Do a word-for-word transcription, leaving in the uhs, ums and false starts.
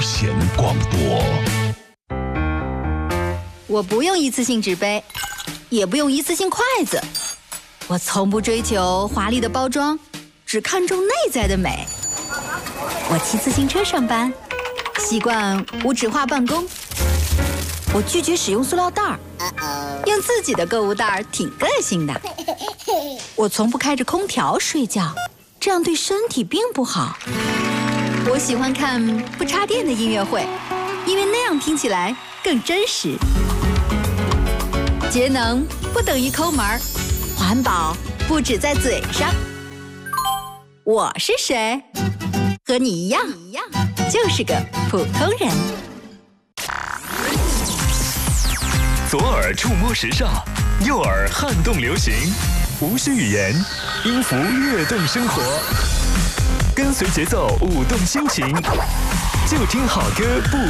弦广播。 我不用一次性纸杯，也不用一次性筷子，我从不追求华丽的包装，只看重内在的美。我骑自行车上班，习惯无纸化办公。我拒绝使用塑料袋儿，用自己的购物袋儿挺个性的。我从不开着空调睡觉，这样对身体并不好。我喜欢看不插电的音乐会，因为那样听起来更真实。节能不等于抠门儿，环保不只在嘴上。我是谁？和你一样，就是个普通人。 左耳触摸时尚，右耳撼动流行，无需语言，音符跃动生活，跟随节奏舞动心情，就听好歌不